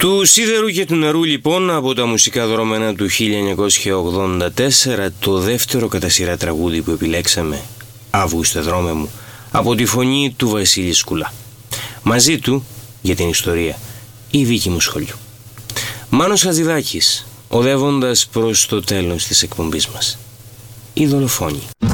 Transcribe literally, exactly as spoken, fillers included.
Του σίδερου και του νερού λοιπόν, από τα μουσικά δρόμενα του χίλια εννιακόσια ογδόντα τέσσερα, το δεύτερο κατά σειρά τραγούδι που επιλέξαμε, Αύγουστε δρόμε μου, από τη φωνή του Βασίλη Σκουλά. Μαζί του, για την ιστορία, η Βίκη Μουσχολιού. Μάνος Χατζηδάκης, οδεύοντας προς το τέλος της εκπομπής μας. Οι δολοφόνοι.